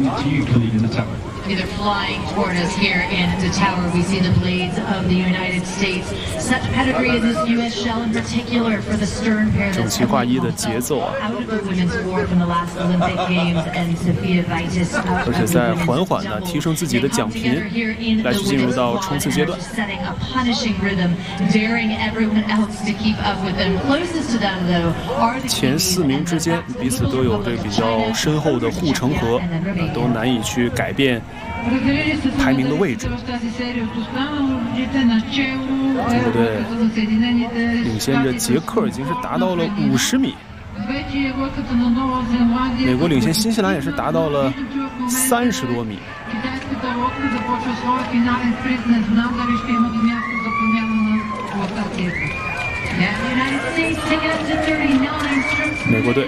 They're flying toward us here in the tower. We see the blades of the United States. Such pedigree in this U.S. shell, in particular for the stern pair. 整齐划一的节奏啊！ Out of the women's war from the last Olympic Games, and Sophia Vitis. 而且在缓缓的提升自己的奖评，来去进入到冲刺阶段。 Setting a punishing rhythm, daring everyone else to keep up with them. Closest to them, though, are the 前4名之间彼此都有这个比较深厚的护城河，都难以去改变 排名的位置，中国队领先着捷克已经是达到了50米，美国领先新西兰也是达到了30多米。美国队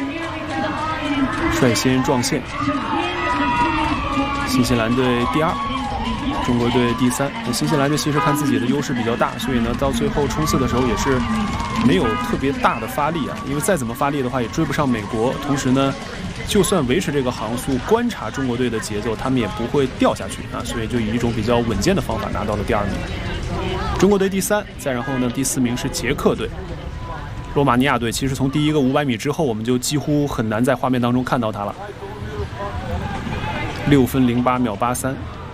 率先撞线。 新西兰队第2，中国队第3。新西兰队其实看自己的优势比较大，所以呢，到最后冲刺的时候也是没有特别大的发力啊。因为再怎么发力的话，也追不上美国。同时呢，就算维持这个航速，观察中国队的节奏，他们也不会掉下去啊。所以就以一种比较稳健的方法拿到了第2名。中国队第3，再然后呢，第4名是捷克队。罗马尼亚队其实从第一个500米之后，我们就几乎很难在画面当中看到他了。 6分08秒83，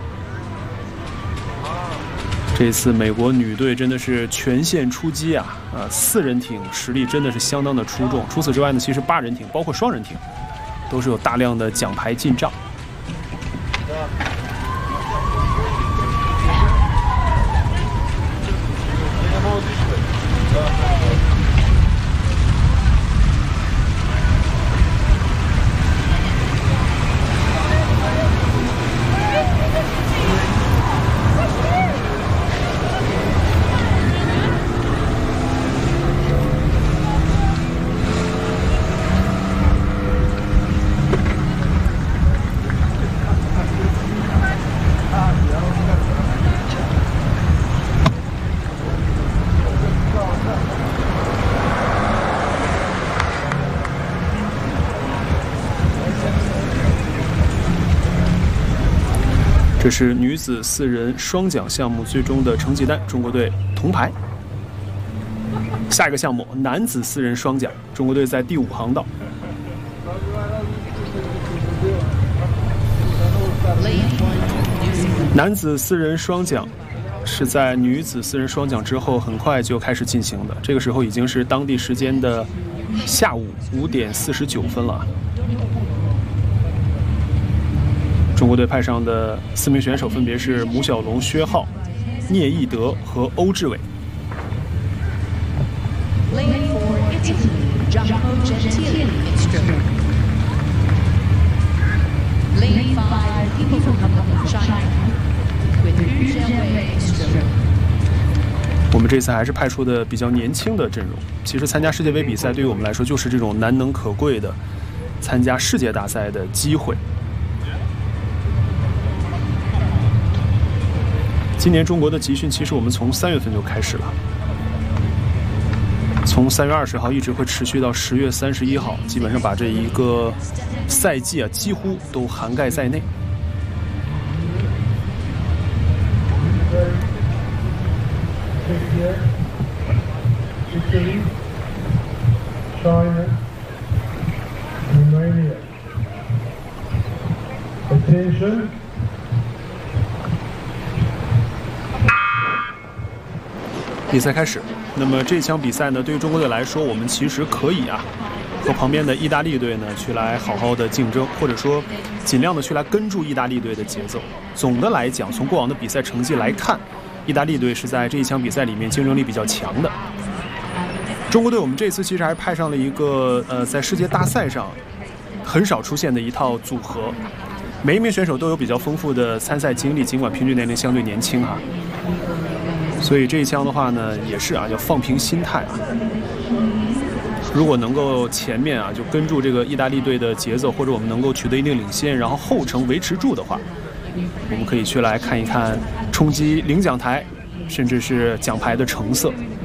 这次美国女队真的是全线出击啊！4人艇实力真的是相当的出众。除此之外呢，其实8人艇包括双人艇，都是有大量的奖牌进账。这是女子4人双桨项目最终的成绩单，中国队铜牌。下一个项目男子4人双桨，中国队在第5航道。男子4人双桨是在女子4人双桨之后很快就开始进行的，这个时候已经是当地时间的下午5点49分了。 中国队派上的4名选手分别是母小龙、薛浩、聂义德和欧志伟。我们这次还是派出的比较年轻的阵容。其实参加世界杯比赛对于我们来说就是这种难能可贵的参加世界大赛的机会。 今年中国的集训，其实我们从3月份就开始了，从3月20号一直会持续到10月31号，基本上把这一个赛季啊几乎都涵盖在内。 China, Romania. Attention. 比赛开始，那么这场比赛呢，对于中国队来说，我们其实可以啊，和旁边的意大利队呢去来好好的竞争，或者说尽量的去来跟住意大利队的节奏。总的来讲，从过往的比赛成绩来看，意大利队是在这一场比赛里面竞争力比较强的。中国队我们这次其实还派上了一个在世界大赛上很少出现的一套组合，每一名选手都有比较丰富的参赛经历，尽管平均年龄相对年轻哈。 所以这一枪的话呢，也是啊，要放平心态啊。如果能够前面啊就跟住这个意大利队的节奏，或者我们能够取得一定领先，然后后程维持住的话，我们可以去来看一看冲击领奖台，甚至是奖牌的成色。